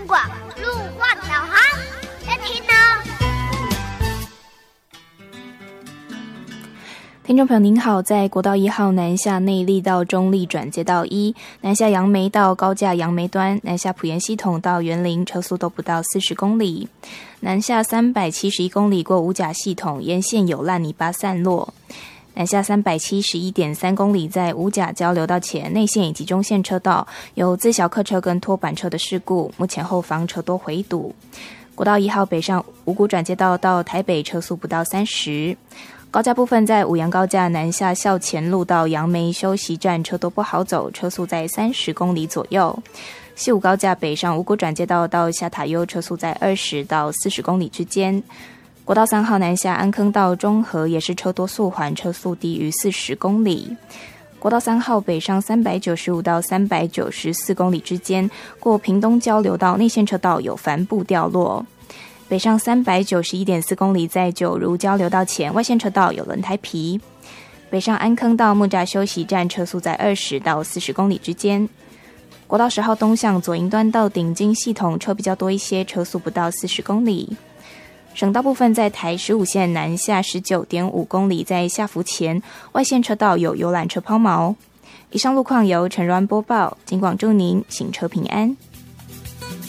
广，路况导航，要听哦。 听众朋友您好，在国道1号南下内壢到中壢转接道1，南下杨梅到高架杨梅端，南下埔盐系统到园林，车速都不到40公里。南下371公里过五甲系统，沿线有烂泥巴散落。南下371.3公里，在五甲交流道前内线以及中线车道有自小客车跟拖板车的事故，目前后方车多回堵。国道1号北上五股转接道到台北，车速不到30。高架部分在五杨高架南下校前路到杨梅休息站，车多不好走，车速在30公里左右。西五高架北上五股转接道到下塔悠，车速在20到40公里之间。国道3号南下安坑到中和也是车多速缓，车速低于40公里。国道3号北上395到394公里之间，过屏东交流道内线车道有帆布掉落。北上391.4公里，在九如交流道前外线车道有轮胎皮。北上安坑到木栅休息站，车速在20到40公里之间。国道10号东向左营端到顶金系统车比较多一些，车速不到40公里。省道部分在台15线南下19.5公里，在下福前外线车道有游览车抛锚。以上路况由陈软播报，警广祝您行车平安。